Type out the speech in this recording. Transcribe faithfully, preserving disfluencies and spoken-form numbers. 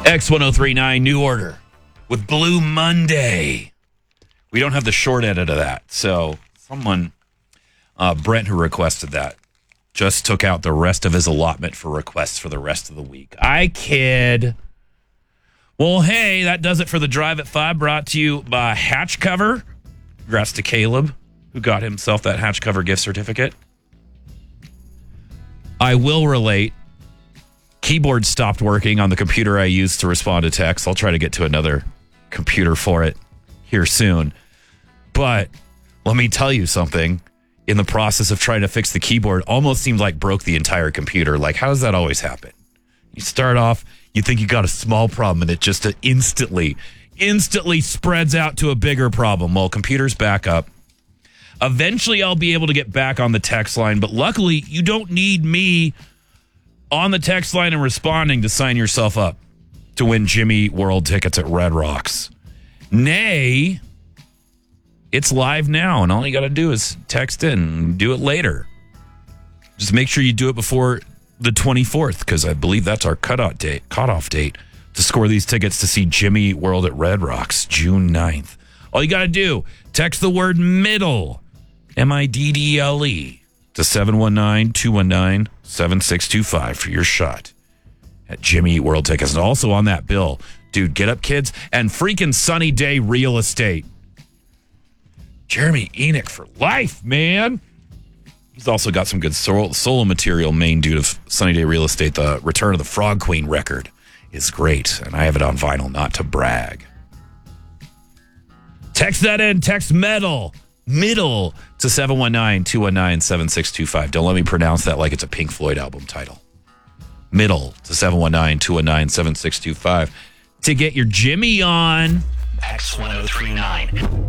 X ten thirty-nine, New Order with Blue Monday. We don't have the short edit of that. So someone, uh, Brent, who requested that, just took out the rest of his allotment for requests for the rest of the week. I kid. Well, hey, that does it for the Drive at five, brought to you by Hatch Cover. Congrats to Caleb, who got himself that Hatch Cover gift certificate. I will relate. Keyboard stopped working on the computer I used to respond to text. I'll try to get to another computer for it here soon. But let me tell you something. In the process of trying to fix the keyboard, almost seemed like broke the entire computer. Like, how does that always happen? You start off, you think you got a small problem, and it just instantly, instantly spreads out to a bigger problem. Well, computer's back up. Eventually, I'll be able to get back on the text line, but luckily, you don't need me on the text line and responding to sign yourself up to win Jimmy World tickets at Red Rocks. Nay, it's live now, and all you got to do is text in and do it later. Just make sure you do it before the twenty-fourth, because I believe that's our cutoff date, cutoff date to score these tickets to see Jimmy World at Red Rocks, June ninth. All you got to do, text the word middle, M I D D L E, to seven one nine, two one nine, seven six two five for your shot at Jimmy World tickets. And also on that bill, dude, get up, kids, and freaking Sunny Day Real Estate. Jeremy Enoch for life, man. He's also got some good solo, solo material, main dude of Sunny Day Real Estate. The Return of the Frog Queen record is great, and I have it on vinyl, not to brag. Text that in. Text metal. Middle to seven one nine, two one nine, seven six two five. Don't let me pronounce that like it's a Pink Floyd album title. Middle to seven one nine, two one nine, seven six two five to get your Jimmy on. X ten thirty-nine.